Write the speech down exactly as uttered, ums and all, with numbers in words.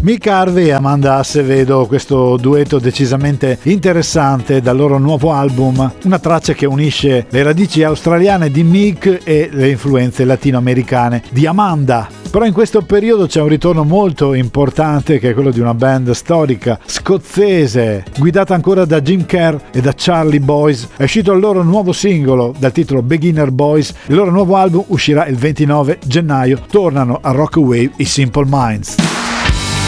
Mick Harvey e Amanda Acevedo, questo duetto decisamente interessante dal loro nuovo album, una traccia che unisce le radici australiane di Mick e le influenze latinoamericane di Amanda. Però in questo periodo c'è un ritorno molto importante, che è quello di una band storica scozzese guidata ancora da Jim Kerr e da Charlie Boyce. È uscito il loro nuovo singolo dal titolo Beginner Boys, il loro nuovo album uscirà il ventinove gennaio. Tornano a Rockaway i Simple Minds.